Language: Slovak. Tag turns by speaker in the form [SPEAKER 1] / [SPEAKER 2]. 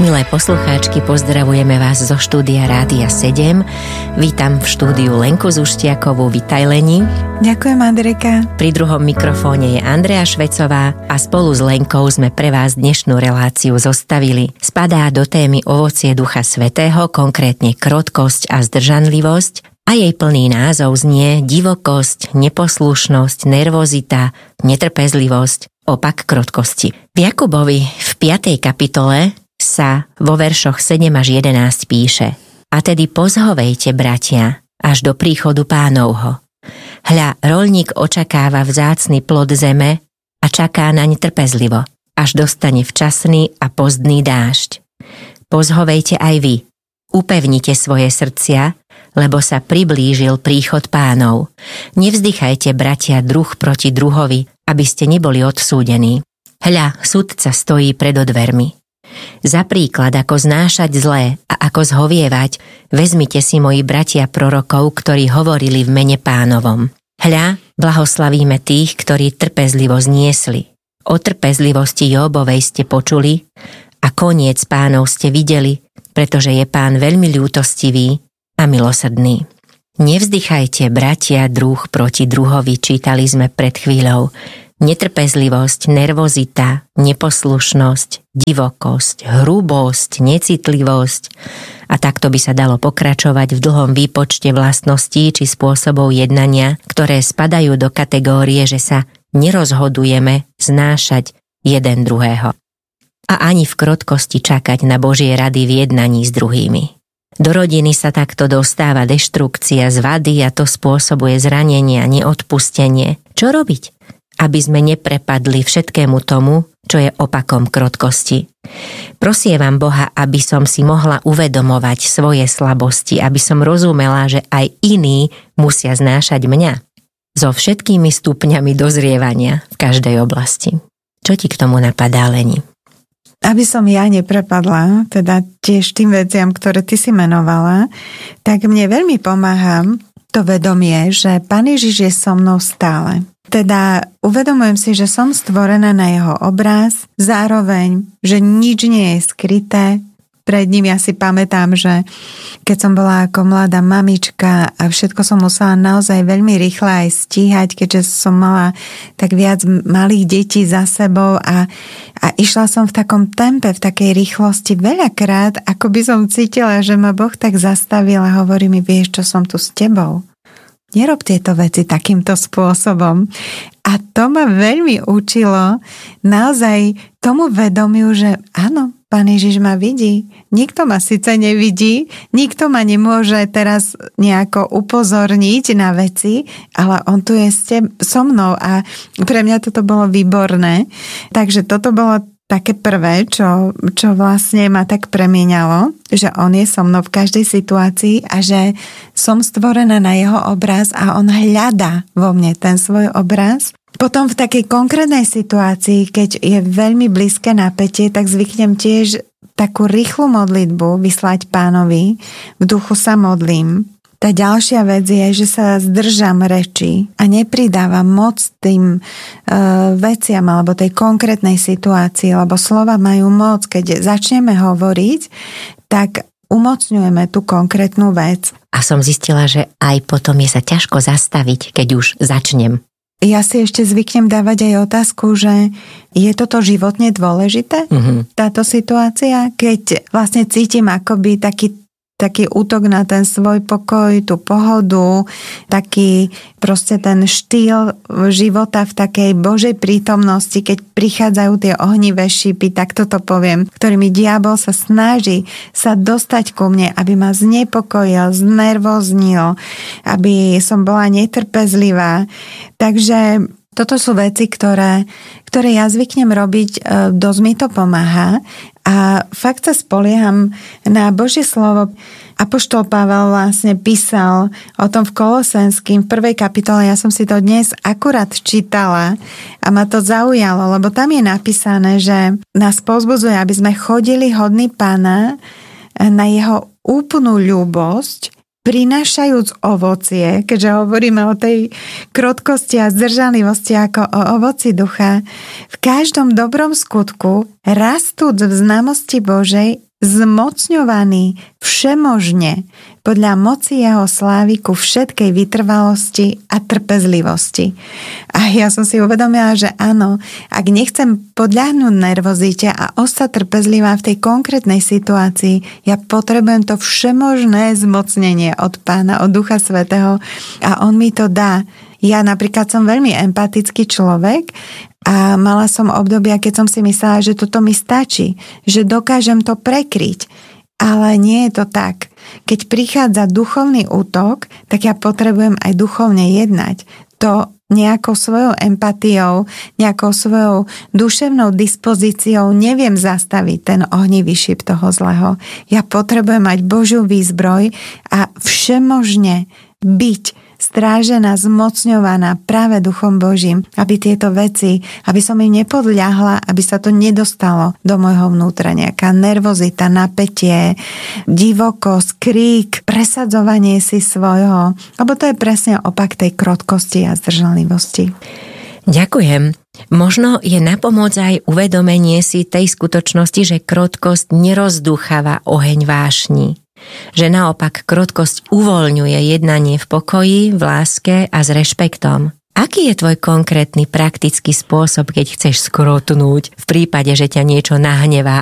[SPEAKER 1] Milé poslucháčky, pozdravujeme vás zo štúdia Rádia 7. Vítam v štúdiu Lenku Zuštiakovú. Vitaj, Leni.
[SPEAKER 2] Ďakujem, Andrejka.
[SPEAKER 1] Pri druhom mikrofóne je Andrea Švecová a spolu s Lenkou sme pre vás dnešnú reláciu zostavili. Spadá do témy ovocie Ducha Svätého, konkrétne krotkosť a zdržanlivosť, a jej plný názov znie divokosť, neposlušnosť, nervozita, netrpezlivosť, opak krotkosti. V Jakubovi v 5. kapitole sa vo veršoch 7 až 11 píše: A tedy pozhovejte, bratia, až do príchodu Pánovho. Hľa, roľník očakáva vzácny plod zeme a čaká naň trpezlivo, až dostane včasný a pozdný dážď. Pozhovejte aj vy, upevnite svoje srdcia, lebo sa priblížil príchod Pánov. Nevzdychajte, bratia, druh proti druhovi, aby ste neboli odsúdení. Hľa, sudca stojí pred dvermi. Za príklad, ako znášať zlé a ako zhovievať, vezmite si, moji bratia prorokov, ktorí hovorili v mene Pánovom. Hľa, blahoslavíme tých, ktorí trpezlivo zniesli. O trpezlivosti Jóbovej ste počuli a koniec Pánov ste videli, pretože je Pán veľmi ľútostivý a milosrdný. Nevzdychajte, bratia, druh proti druhovi, čítali sme pred chvíľou. Netrpezlivosť, nervozita, neposlušnosť, divokosť, hrubosť, necitlivosť. A takto by sa dalo pokračovať v dlhom výpočte vlastností či spôsobov jednania, ktoré spadajú do kategórie, že sa nerozhodujeme znášať jeden druhého. A ani v krotkosti čakať na Božie rady v jednaní s druhými. Do rodiny sa takto dostáva deštrukcia z vady a to spôsobuje zranenie a neodpustenie. Čo robiť? Aby sme neprepadli všetkému tomu, čo je opakom krotkosti. Prosievam Boha, aby som si mohla uvedomovať svoje slabosti, aby som rozumela, že aj iní musia znášať mňa. So všetkými stupňami dozrievania v každej oblasti. Čo ti k tomu napadá, Leni?
[SPEAKER 2] Aby som ja neprepadla, teda tiež tým veciam, ktoré ty si menovala, tak mne veľmi pomáha to vedomie, že Pán Ježiš je so mnou stále. Teda uvedomujem si, že som stvorená na jeho obraz, zároveň, že nič nie je skryté. Pred ním ja si pamätám, že keď som bola ako mladá mamička a všetko som musela naozaj veľmi rýchle aj stíhať, keďže som mala tak viac malých detí za sebou a išla som v takom tempe, v takej rýchlosti veľakrát, ako by som cítila, že ma Boh tak zastavil a hovorí mi, vieš, čo som tu s tebou. Nerob tieto veci takýmto spôsobom. A to ma veľmi učilo naozaj tomu vedomiu, že áno, Pán Ježiš ma vidí. Nikto ma síce nevidí, nikto ma nemôže teraz nejako upozorniť na veci, ale on tu je so mnou a pre mňa toto bolo výborné. Takže toto bolo také prvé, čo vlastne ma tak premieňalo, že on je so mnou v každej situácii a že som stvorená na jeho obraz a on hľadá vo mne ten svoj obraz. Potom v takej konkrétnej situácii, keď je veľmi blízke napätie, tak zvyknem tiež takú rýchlu modlitbu vyslať Pánovi. V duchu sa modlím. Tá ďalšia vec je, že sa zdržam reči a nepridávam moc tým veciam alebo tej konkrétnej situácii, lebo slova majú moc. Keď začneme hovoriť, tak umocňujeme tú konkrétnu vec.
[SPEAKER 1] A som zistila, že aj potom je sa ťažko zastaviť, keď už začnem.
[SPEAKER 2] Ja si ešte zvyknem dávať aj otázku, že je toto životne dôležité, táto situácia, keď vlastne cítim akoby taký útok na ten svoj pokoj, tú pohodu, taký proste ten štýl života v takej Božej prítomnosti, keď prichádzajú tie ohnivé šípy, tak toto poviem, ktorými diabol sa snaží sa dostať ku mne, aby ma znepokojil, znervoznil, aby som bola netrpezlivá. Takže toto sú veci, ktoré ja zvyknem robiť, dosť mi to pomáha a fakt sa spolieham na Božie slovo. Apoštol Pavel vlastne písal o tom v Kolosenským v 1. kapitole, ja som si to dnes akurát čítala a ma to zaujalo, lebo tam je napísané, že nás povzbudzuje, aby sme chodili hodní Pána na jeho úplnú ľúbosť, prinášajúc ovocie, keďže hovoríme o tej krotkosti a zdržanlivosti ako o ovoci ducha, v každom dobrom skutku, rastúc v známosti Božej, zmocňovaný všemožne podľa moci jeho slávy ku všetkej vytrvalosti a trpezlivosti. A ja som si uvedomila, že áno, ak nechcem podľahnúť nervozite a ostať trpezlivá v tej konkrétnej situácii, ja potrebujem to všemožné zmocnenie od Pána, od Ducha Svätého a on mi to dá. Ja napríklad som veľmi empatický človek a mala som obdobia, keď som si myslela, že toto mi stačí, že dokážem to prekryť. Ale nie je to tak. Keď prichádza duchovný útok, tak ja potrebujem aj duchovne jednať. To nejakou svojou empatiou, nejakou svojou duševnou dispozíciou neviem zastaviť ten ohnivý šíp toho zlého. Ja potrebujem mať Božiu výzbroj a všemožne byť strážená, zmocňovaná práve Duchom Božím, aby tieto veci, aby som im nepodľahla, aby sa to nedostalo do môjho vnútra, nejaká nervozita, napätie, divokosť, krík, presadzovanie si svojho, lebo to je presne opak tej krotkosti a zdržanlivosti.
[SPEAKER 1] Ďakujem. Možno je na pomoc aj uvedomenie si tej skutočnosti, že krotkosť nerozdúchava oheň vášni. Že naopak krotkosť uvoľňuje jednanie v pokoji, v láske a s rešpektom. Aký je tvoj konkrétny praktický spôsob, keď chceš skrotnúť v prípade, že ťa niečo nahnevá